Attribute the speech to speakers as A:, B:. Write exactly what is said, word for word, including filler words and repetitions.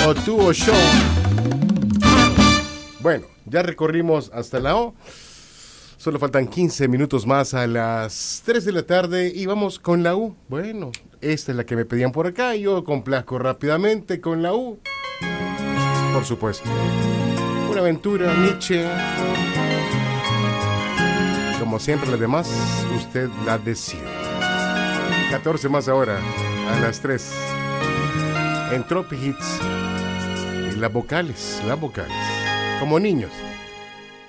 A: O tú o yo. Bueno, ya recorrimos hasta la O. Solo faltan quince minutos más a las tres de la tarde y vamos con la U. Bueno, esta es la que me pedían por acá y yo complazco rápidamente con la U. Por supuesto. Una aventura, Nietzsche. Como siempre, las demás, usted la decide. catorce más ahora, a las tres. En Tropic Hits. Y las vocales, las vocales. Como niños.